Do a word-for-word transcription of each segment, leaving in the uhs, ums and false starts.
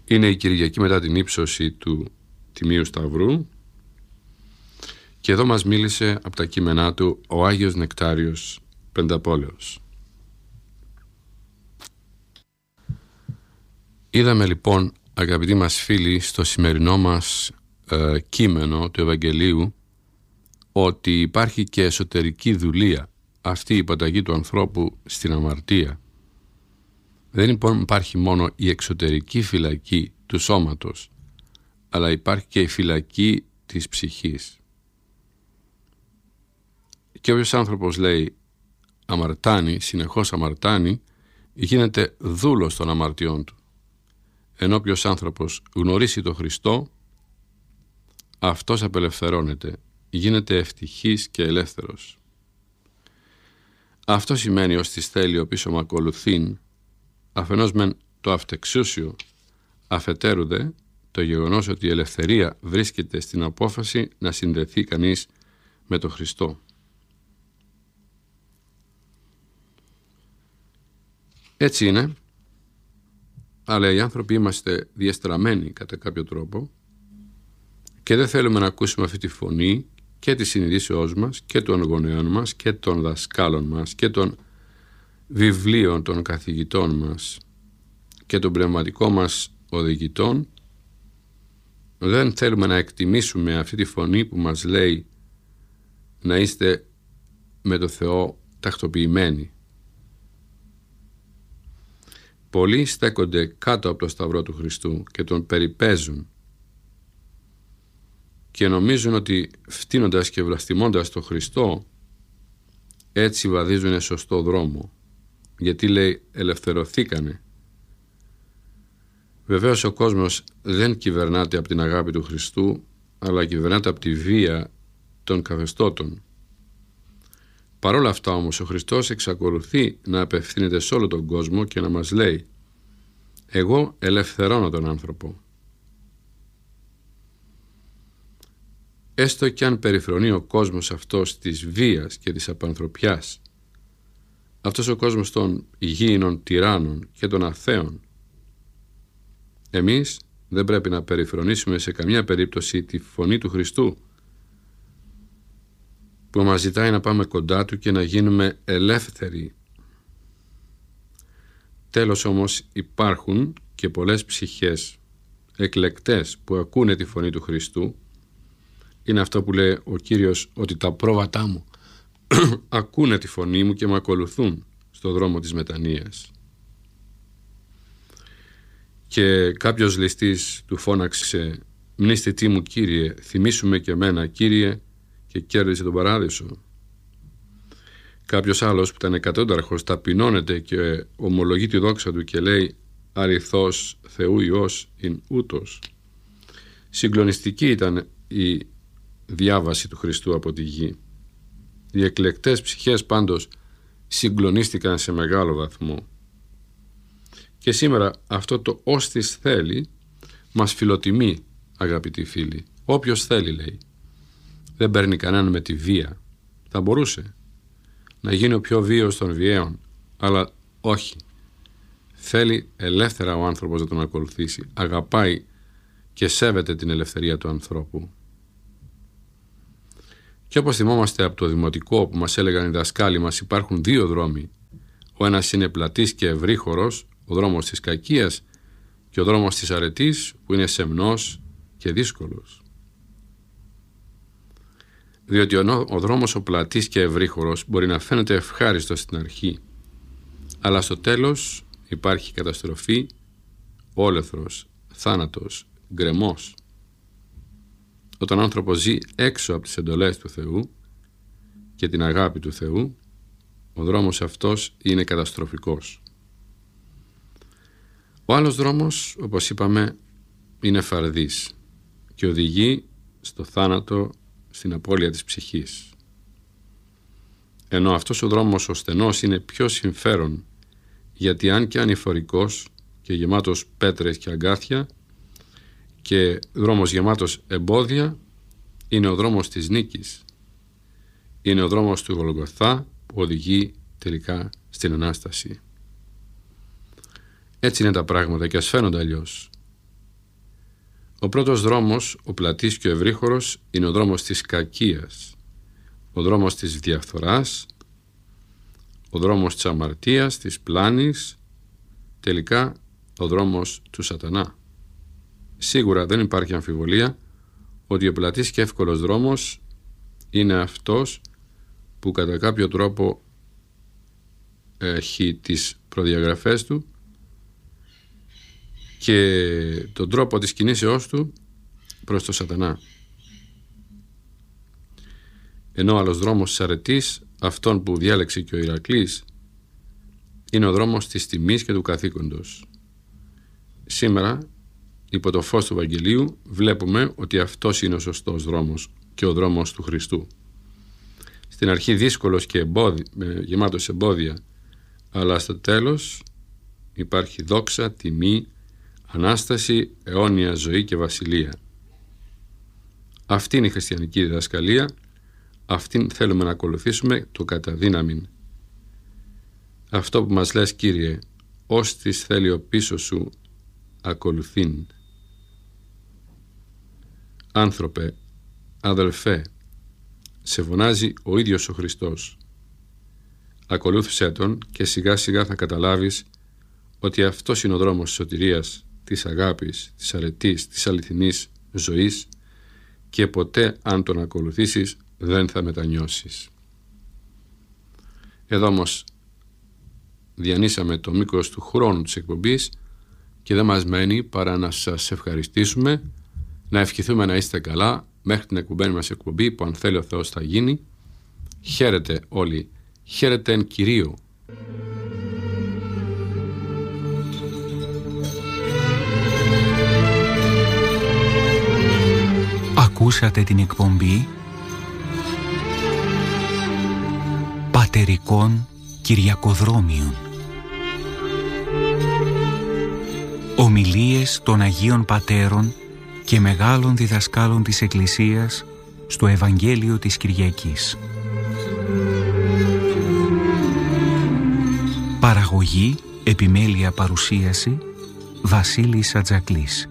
Είναι η Κυριακή μετά την ύψωση του Τιμίου Σταυρού και εδώ μας μίλησε από τα κείμενά του ο Άγιος Νεκτάριος Πενταπόλεως. Είδαμε λοιπόν, αγαπητοί μας φίλοι, στο σημερινό μας ε, κείμενο του Ευαγγελίου ότι υπάρχει και εσωτερική δουλεία, αυτή η υποταγή του ανθρώπου στην αμαρτία. Δεν υπάρχει μόνο η εξωτερική φυλακή του σώματος, αλλά υπάρχει και η φυλακή της ψυχής. Και όποιος άνθρωπος λέει αμαρτάνει, συνεχώς αμαρτάνει, γίνεται δούλος των αμαρτιών του. Ενώ όποιος άνθρωπος γνωρίσει τον Χριστό, αυτός απελευθερώνεται, γίνεται ευτυχής και ελεύθερος. Αυτό σημαίνει ως της θέλει ο πίσω μ' ακολουθήν, αφενός μεν το αυτεξούσιο, αφετέρου δε το γεγονός ότι η ελευθερία βρίσκεται στην απόφαση να συνδεθεί κανείς με τον Χριστό. Έτσι είναι, αλλά οι άνθρωποι είμαστε διεστραμμένοι κατά κάποιο τρόπο και δεν θέλουμε να ακούσουμε αυτή τη φωνή και της συνειδήσεώς μας και των γονέων μας και των δασκάλων μας και των βιβλίων των καθηγητών μας και των πνευματικών μας οδηγητών. Δεν θέλουμε να εκτιμήσουμε αυτή τη φωνή που μας λέει να είστε με το Θεό τακτοποιημένοι. Πολλοί στέκονται κάτω από το σταυρό του Χριστού και τον περιπέζουν και νομίζουν ότι φτύνοντας και βλαστημώντας τον Χριστό έτσι βαδίζουν σωστό δρόμο, γιατί λέει ελευθερωθήκανε. Βεβαίως ο κόσμος δεν κυβερνάται από την αγάπη του Χριστού, αλλά κυβερνάται από τη βία των καθεστώτων. Παρ' όλα αυτά όμως ο Χριστός εξακολουθεί να απευθύνεται σε όλο τον κόσμο και να μας λέει «Εγώ ελευθερώνω τον άνθρωπο». Έστω κι αν περιφρονεί ο κόσμος αυτός της βίας και της απανθρωπιάς, αυτός ο κόσμος των υγιεινών τυράννων και των αθέων, εμείς δεν πρέπει να περιφρονήσουμε σε καμιά περίπτωση τη φωνή του Χριστού που μας ζητάει να πάμε κοντά του και να γίνουμε ελεύθεροι. Τέλος όμως υπάρχουν και πολλές ψυχές εκλεκτές που ακούνε τη φωνή του Χριστού. Είναι αυτό που λέει ο Κύριος, ότι τα πρόβατά μου ακούνε τη φωνή μου και με ακολουθούν στο δρόμο της μετανοίας. Και κάποιος ληστής του φώναξε «Μνήστητή μου Κύριε, θυμήσου και εμένα Κύριε», και κέρδισε τον παράδεισο. Κάποιος άλλος που ήταν εκατόνταρχος ταπεινώνεται και ομολογεί τη δόξα του και λέει «Αληθώς Θεού Υιός ειν ούτως». Συγκλονιστική ήταν η διάβαση του Χριστού από τη γη. Οι εκλεκτές ψυχές πάντως συγκλονίστηκαν σε μεγάλο βαθμό. Και σήμερα αυτό το «ως της θέλει» μας φιλοτιμεί, αγαπητοί φίλοι. Όποιος θέλει, λέει. Δεν παίρνει κανέναν με τη βία. Θα μπορούσε να γίνει ο πιο βίαιος των βιαίων, αλλά όχι. Θέλει ελεύθερα ο άνθρωπος να τον ακολουθήσει. Αγαπάει και σέβεται την ελευθερία του ανθρώπου. Και όπως θυμόμαστε από το δημοτικό που μας έλεγαν οι δασκάλοι μας, υπάρχουν δύο δρόμοι. Ο ένας είναι πλατής και ευρύχωρος, ο δρόμος της κακίας, και ο δρόμος της αρετής που είναι σεμνός και δύσκολος. Διότι ο, ο δρόμος ο πλατής και ευρύχωρος μπορεί να φαίνεται ευχάριστο στην αρχή, αλλά στο τέλος υπάρχει καταστροφή, όλεθρος, θάνατος, γκρεμός. Όταν ο άνθρωπος ζει έξω από τις εντολές του Θεού και την αγάπη του Θεού, ο δρόμος αυτός είναι καταστροφικός. Ο άλλος δρόμος, όπως είπαμε, είναι φαρδής και οδηγεί στο θάνατο, στην απώλεια της ψυχής. Ενώ αυτός ο δρόμος ο στενός είναι πιο συμφέρον, γιατί αν και ανηφορικός και γεμάτος πέτρες και αγκάθια και δρόμος γεμάτος εμπόδια, είναι ο δρόμος της νίκης. Είναι ο δρόμος του Γολγοθά που οδηγεί τελικά στην Ανάσταση. Έτσι είναι τα πράγματα και ας φαίνονται αλλιώς. Ο πρώτος δρόμος, ο πλατής και ο ευρύχωρος, είναι ο δρόμος της κακίας, ο δρόμος της διαφθοράς, ο δρόμος της αμαρτίας, της πλάνης, τελικά ο δρόμος του σατανά. Σίγουρα δεν υπάρχει αμφιβολία ότι ο πλατής και εύκολος δρόμος είναι αυτός που κατά κάποιο τρόπο έχει τις προδιαγραφές του και τον τρόπο της κινήσεώς του προς το σατανά. Ενώ ο άλλος δρόμος της αρετής, αυτόν που διάλεξε και ο Ηρακλής, είναι ο δρόμος της τιμής και του καθήκοντος. Σήμερα, υπό το φως του Ευαγγελίου, βλέπουμε ότι αυτός είναι ο σωστός δρόμος και ο δρόμος του Χριστού. Στην αρχή δύσκολος και εμπόδι, γεμάτος εμπόδια, αλλά στο τέλος υπάρχει δόξα, τιμή, Ανάσταση, αιώνια ζωή και βασιλεία. Αυτή είναι η χριστιανική διδασκαλία, αυτήν θέλουμε να ακολουθήσουμε το κατά δύναμιν. Αυτό που μας λες, Κύριε, ως της θέλει ο πίσω σου ακολουθήν. Άνθρωπε, αδελφέ, σε φωνάζει ο ίδιος ο Χριστός. Ακολούθησέ Τον και σιγά σιγά θα καταλάβεις ότι αυτός είναι ο δρόμος της σωτηρίας, της αγάπης, της αρετής, της αληθινής ζωής και ποτέ αν τον ακολουθήσεις δεν θα μετανιώσεις. Εδώ όμως διανύσαμε το μήκος του χρόνου της εκπομπής και δεν μας μένει παρά να σας ευχαριστήσουμε, να ευχηθούμε να είστε καλά μέχρι την εκπομπή μας εκπομπή που αν θέλει ο Θεός θα γίνει. Χαίρετε όλοι, χαίρετε εν Κυρίω. Ακούσατε την εκπομπή Πατερικών Κυριακοδρόμιων. Ομιλίες των Αγίων Πατέρων και μεγάλων διδασκάλων της Εκκλησίας στο Ευαγγέλιο της Κυριακής. Παραγωγή, επιμέλεια, παρουσίαση Βασίλης Ατζακλής.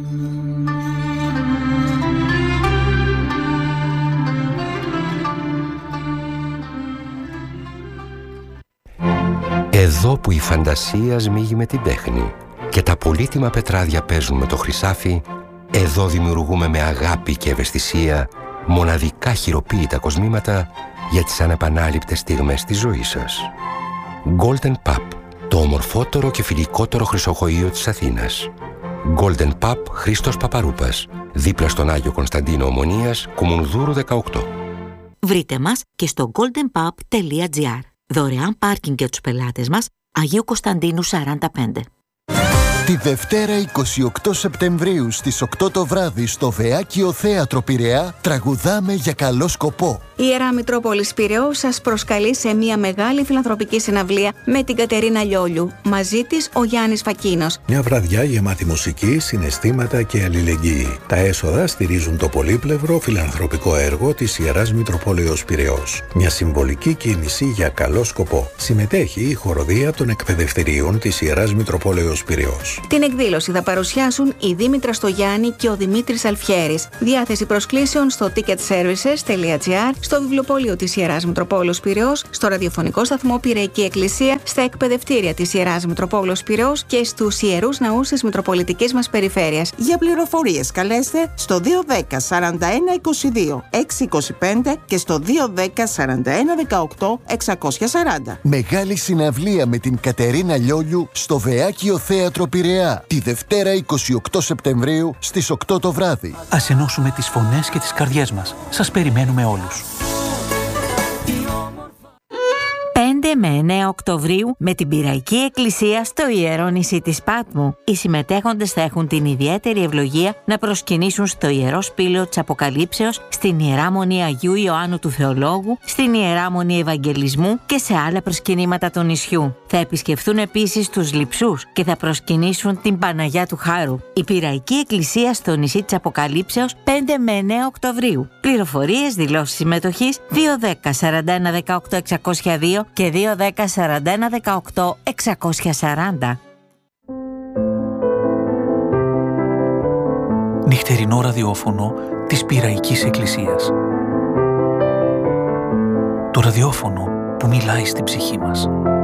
Εδώ που η φαντασία σμίγει με την τέχνη και τα πολύτιμα πετράδια παίζουν με το χρυσάφι, εδώ δημιουργούμε με αγάπη και ευαισθησία μοναδικά χειροποίητα κοσμήματα για τις ανεπανάληπτες στιγμές της ζωής σας. Golden Pub, το ομορφότερο και φιλικότερο χρυσοχοείο της Αθήνας. Golden Pub Χρήστος Παπαρούπας, δίπλα στον Άγιο Κωνσταντίνο Ομονίας, Κουμουνδούρου δεκαοκτώ. Βρείτε μας και στο golden pub τελεία gr. Δωρεάν πάρκινγκ για τους πελάτες μας, Αγίου Κωνσταντίνου σαράντα πέντε. Τη Δευτέρα εικοστή ογδόη Σεπτεμβρίου στις οκτώ το βράδυ στο Βεάκιο Θέατρο Πειραιά τραγουδάμε για καλό σκοπό. Η Ιερά Μητρόπολης Πειραιώς σας προσκαλεί σε μια μεγάλη φιλανθρωπική συναυλία με την Κατερίνα Λιόλιου. Μαζί της ο Γιάννης Φακίνος. Μια βραδιά γεμάτη μουσική, συναισθήματα και αλληλεγγύη. Τα έσοδα στηρίζουν το πολύπλευρο φιλανθρωπικό έργο της Ιεράς Μητροπόλεως Πειραιώς. Μια συμβολική κίνηση για καλό σκοπό. Συμμετέχει η χοροδία των εκπαιδευτηρίων της Ιεράς Μητροπόλεως Πειραιώς. Την εκδήλωση θα παρουσιάσουν η Δήμητρα Στογιάννη και ο Δημήτρης Αλφιέρης. Διάθεση προσκλήσεων στο ticket services τελεία gr, στο βιβλιοπωλείο της Ιεράς Μητροπόλεως Πειραιώς, στο ραδιοφωνικό σταθμό Πειραϊκή Εκκλησία, στα εκπαιδευτήρια της Ιεράς Μητροπόλεως Πειραιώς και στους ιερούς ναούς της Μητροπολιτικής μας περιφέρειας. Για πληροφορίες καλέστε στο δύο ένα μηδέν σαράντα ένα είκοσι δύο εξακόσια είκοσι πέντε και στο δύο ένα μηδέν σαράντα ένα δεκαοκτώ εξακόσια σαράντα. Μεγάλη συναυλία με την Κατερίνα Λιόλιου στο Βεάκιο Θέατρο Πειραιά τη Δευτέρα εικοστή ογδόη Σεπτεμβρίου στις οκτώ το βράδυ. Ας ενώσουμε τις φωνές και τις καρδιές μας. Σας περιμένουμε όλους. πέντε με εννέα Οκτωβρίου με την Πειραϊκή Εκκλησία στο Ιερό Νησί της Πάτμου. Οι συμμετέχοντες θα έχουν την ιδιαίτερη ευλογία να προσκυνήσουν στο Ιερό Σπήλαιο της Αποκαλύψεως, στην Ιερά Μονή Αγίου Ιωάννου του Θεολόγου, στην Ιερά Μονή Ευαγγελισμού και σε άλλα προσκυνήματα του νησιού. Θα επισκεφθούν επίσης τους Λειψούς και θα προσκυνήσουν την Παναγιά του Χάρου. Η Πειραϊκή Εκκλησία στο Νησί της Αποκαλύψεως πέντε με εννέα Οκτωβρίου. Πληροφορίες, δηλώσεις συμμετοχής δύο ένα μηδέν σαράντα ένα δεκαοκτώ εξακόσια δύο και δύο ένα μηδέν σαράντα ένα δεκαοκτώ εξακόσια σαράντα. νυχτερινό ραδιόφωνο της Πειραϊκής Εκκλησίας. Το ραδιόφωνο που μιλάει στην ψυχή μας.